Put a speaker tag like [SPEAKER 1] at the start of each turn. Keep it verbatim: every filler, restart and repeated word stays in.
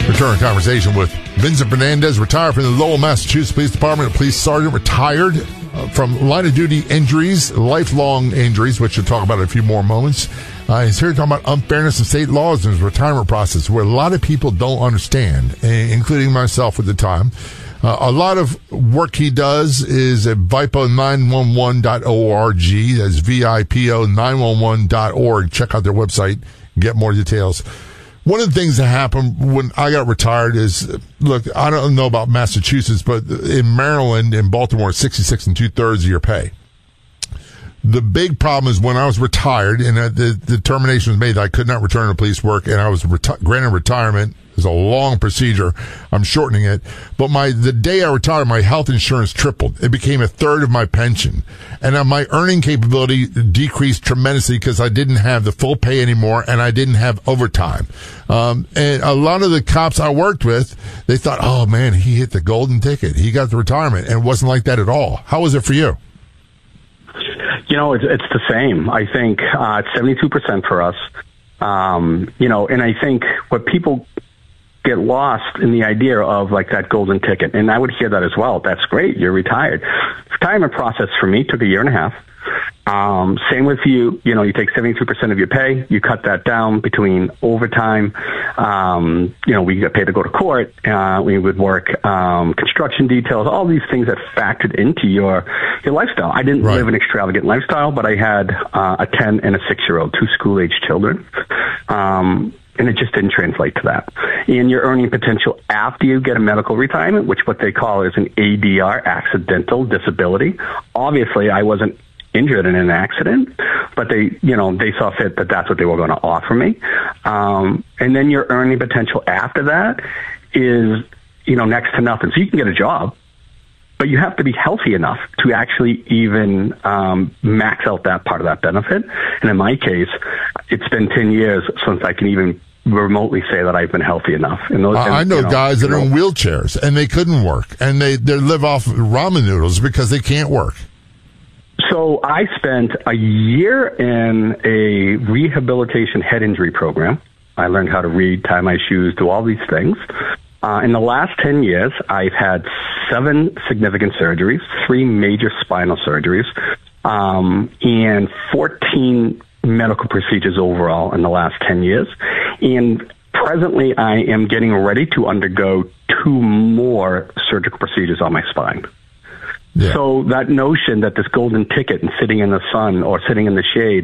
[SPEAKER 1] Return to conversation with Vincent Fernandez, retired from the Lowell, Massachusetts Police Department, a police sergeant, retired uh, from line-of-duty injuries, lifelong injuries, which we'll talk about in a few more moments. Uh, he's here talking about unfairness in state laws and his retirement process, where a lot of people don't understand, including myself at the time. Uh, a lot of work he does is at vipo nine one one dot org. That's V I P O nine one one dot org. Check out their website, get more details. One of the things that happened when I got retired is, look, I don't know about Massachusetts, but in Maryland and Baltimore, sixty-six and two-thirds of your pay. The big problem is when I was retired and the determination was made that I could not return to police work, and I was reti- granted retirement. It's a long procedure. I'm shortening it. But my the day I retired, my health insurance tripled. It became a third of my pension. And uh, my earning capability decreased tremendously because I didn't have the full pay anymore and I didn't have overtime. Um, and a lot of the cops I worked with, they thought, oh, man, he hit the golden ticket. He got the retirement. And it wasn't like that at all. How was it for you?
[SPEAKER 2] You know, it's, it's the same. I think uh, it's seventy-two percent for us. Um, you know, and I think what people get lost in the idea of like that golden ticket. And I would hear that as well. That's great. You're retired. Retirement process for me took a year and a half. Um, same with you. You know, you take seventy-two percent of your pay, you cut that down between overtime. Um, you know, we get paid to go to court. Uh, we would work, um, construction details, all these things that factored into your, your lifestyle. I didn't right. live an extravagant lifestyle, but I had, uh, a ten and a six year old, two school age children. Um, And it just didn't translate to that. And your earning potential after you get a medical retirement, which what they call is an A D R, accidental disability. Obviously, I wasn't injured in an accident, but they, you know, they saw fit that that's what they were going to offer me. Um, and then your earning potential after that is, you know, next to nothing. So you can get a job, but you have to be healthy enough to actually even um, max out that part of that benefit. And in my case, it's been ten years since I can even remotely say that I've been healthy enough. And those,
[SPEAKER 1] I, I know, you know guys that you know, are in wheelchairs and they couldn't work, and they, they live off ramen noodles because they can't work.
[SPEAKER 2] So I spent a year in a rehabilitation head injury program. I learned how to read, tie my shoes, do all these things. Uh, in the last ten years, I've had seven significant surgeries, three major spinal surgeries, um, and fourteen medical procedures overall in the last ten years. And presently, I am getting ready to undergo two more surgical procedures on my spine. Yeah. So that notion that this golden ticket and sitting in the sun or sitting in the shade